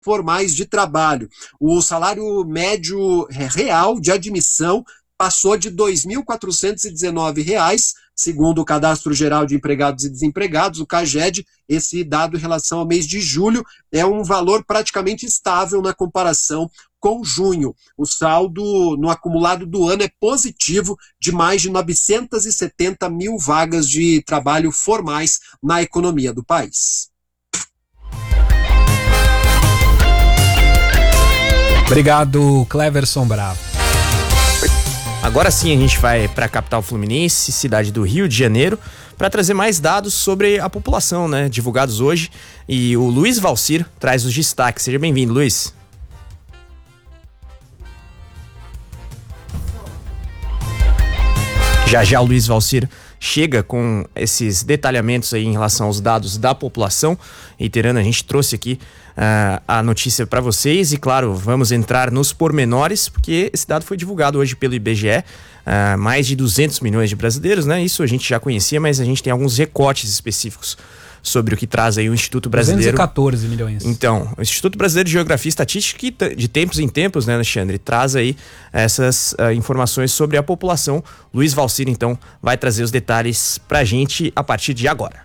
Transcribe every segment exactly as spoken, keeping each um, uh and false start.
formais de trabalho. O salário médio real de admissão passou de dois mil quatrocentos e dezenove reais, segundo o Cadastro Geral de Empregados e Desempregados, o CAGED. Esse dado em relação ao mês de julho é um valor praticamente estável na comparação com junho. O saldo no acumulado do ano é positivo, de mais de novecentos e setenta mil vagas de trabalho formais na economia do país. Obrigado, Cleverson Bravo. Agora sim a gente vai para a capital fluminense, cidade do Rio de Janeiro, para trazer mais dados sobre a população, né, divulgados hoje. E o Luiz Valcir traz os destaques. Seja bem-vindo, Luiz. Já já o Luiz Valcir chega com esses detalhamentos aí em relação aos dados da população. Reiterando, a gente trouxe aqui uh, a notícia para vocês e, claro, vamos entrar nos pormenores, porque esse dado foi divulgado hoje pelo I B G E. Uh, mais de duzentos milhões de brasileiros, né? Isso a gente já conhecia, mas a gente tem alguns recortes específicos sobre o que traz aí o Instituto Brasileiro. duzentos e quatorze milhões. Então, o Instituto Brasileiro de Geografia e Estatística, que de tempos em tempos, né, Alexandre, traz aí essas uh, informações sobre a população. Luiz Valcir, então, vai trazer os detalhes pra gente a partir de agora.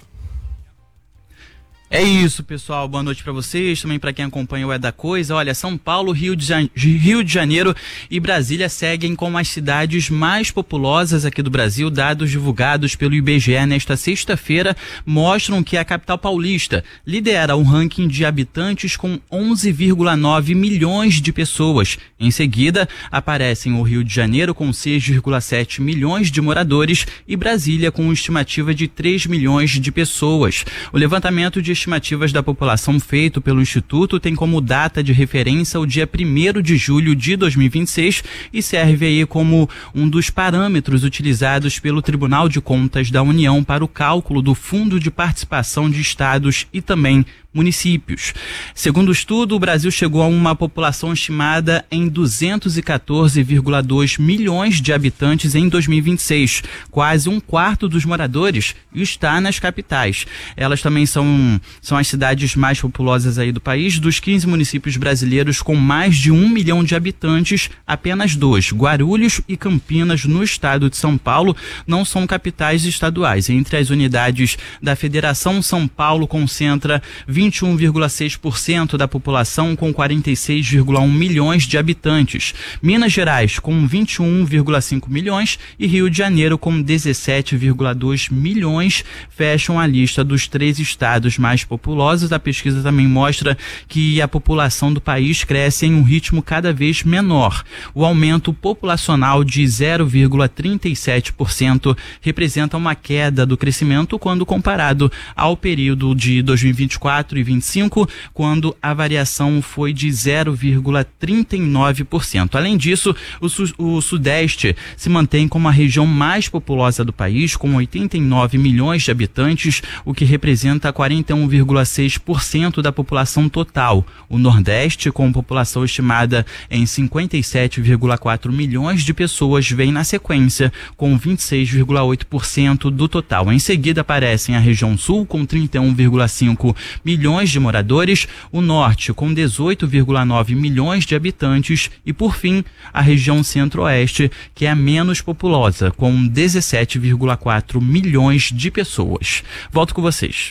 É isso, pessoal. Boa noite para vocês, também para quem acompanha o É da Coisa. Olha, São Paulo, Rio de, Jane... Rio de Janeiro e Brasília seguem como as cidades mais populosas aqui do Brasil. Dados divulgados pelo I B G E nesta sexta-feira mostram que a capital paulista lidera o ranking de habitantes com onze vírgula nove milhões de pessoas. Em seguida, aparecem o Rio de Janeiro com seis vírgula sete milhões de moradores e Brasília com estimativa de três milhões de pessoas. O levantamento de estimativas da população feito pelo Instituto tem como data de referência o dia primeiro de julho de dois mil e vinte e seis e serve aí como um dos parâmetros utilizados pelo Tribunal de Contas da União para o cálculo do Fundo de Participação de Estados e também municípios. Segundo o estudo, o Brasil chegou a uma população estimada em duzentos e quatorze vírgula dois milhões de habitantes em dois mil e vinte e seis. Quase um quarto dos moradores está nas capitais. Elas também são, são as cidades mais populosas aí do país. Dos quinze municípios brasileiros com mais de um milhão de habitantes, apenas dois, Guarulhos e Campinas, no estado de São Paulo, não são capitais estaduais. Entre as unidades da Federação, São Paulo concentra vinte e um vírgula seis por cento da população com quarenta e seis vírgula um milhões de habitantes. Minas Gerais com vinte e um vírgula cinco milhões e Rio de Janeiro com dezessete vírgula dois milhões fecham a lista dos três estados mais populosos. A pesquisa também mostra que a população do país cresce em um ritmo cada vez menor. O aumento populacional de zero vírgula trinta e sete por cento representa uma queda do crescimento quando comparado ao período de dois mil e vinte e quatro e vinte e cinco, quando a variação foi de zero vírgula trinta e nove por cento. Além disso, o, su- o Sudeste se mantém como a região mais populosa do país, com oitenta e nove milhões de habitantes, o que representa quarenta e um vírgula seis por cento da população total. O Nordeste, com população estimada em cinquenta e sete vírgula quatro milhões de pessoas, vem na sequência, com vinte e seis vírgula oito por cento do total. Em seguida aparecem a região Sul, com trinta e um vírgula cinco milhões de moradores, o Norte com dezoito vírgula nove milhões de habitantes e, por fim, a região Centro-Oeste, que é a menos populosa, com dezessete vírgula quatro milhões de pessoas. Volto com vocês.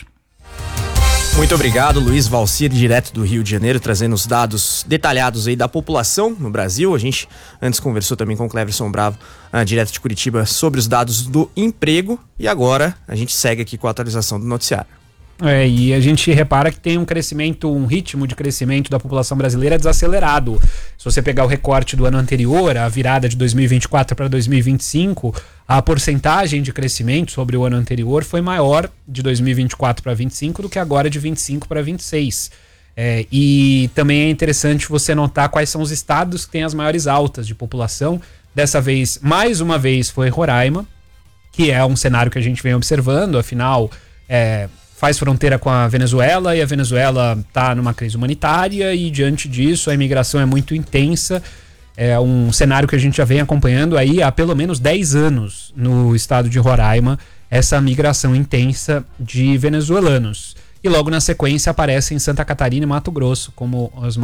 Muito obrigado, Luiz Valcir, direto do Rio de Janeiro, trazendo os dados detalhados aí da população no Brasil. A gente antes conversou também com o Cleverson Bravo, uh, direto de Curitiba, sobre os dados do emprego, e agora a gente segue aqui com a atualização do noticiário. É, e a gente repara que tem um crescimento, um ritmo de crescimento da população brasileira desacelerado. Se você pegar o recorte do ano anterior, a virada de dois mil e vinte e quatro para dois mil e vinte e cinco, a porcentagem de crescimento sobre o ano anterior foi maior de dois mil e vinte e quatro para vinte e cinco do que agora de vinte e cinco para vinte e seis. É, e também é interessante você notar quais são os estados que têm as maiores altas de população. Dessa vez, mais uma vez, foi Roraima, que é um cenário que a gente vem observando, afinal, é, faz fronteira com a Venezuela e a Venezuela está numa crise humanitária e, diante disso, a imigração é muito intensa. É um cenário que a gente já vem acompanhando aí há pelo menos dez anos no estado de Roraima, essa migração intensa de venezuelanos. e logo na sequência aparecem Santa Catarina e Mato Grosso como os